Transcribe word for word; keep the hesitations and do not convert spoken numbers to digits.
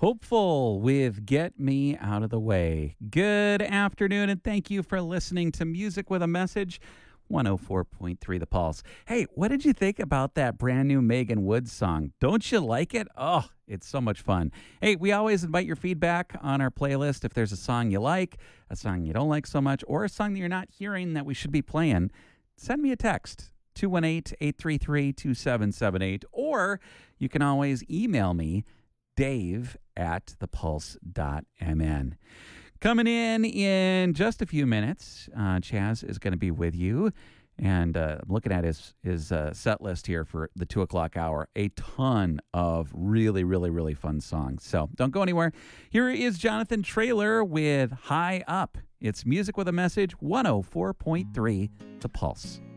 Hopeful with Get Me Out of the Way. Good afternoon, and thank you for listening to Music with a Message, one oh four point three The Pulse. Hey, what did you think about that brand new Megan Woods song? Don't you like it? Oh, it's so much fun. Hey, we always invite your feedback on our playlist. If there's a song you like, a song you don't like so much, or a song that you're not hearing that we should be playing, send me a text. two one eight, eight three three, two seven seven eight, or you can always email me, Dave at thepulse dot m n. Coming in in just a few minutes, uh, Chaz is going to be with you. And uh, I'm looking at his, his uh, set list here for the two o'clock hour. A ton of really, really, really fun songs. So don't go anywhere. Here is Jonathan Traylor with High Up. It's Music with a Message, one oh four point three The Pulse.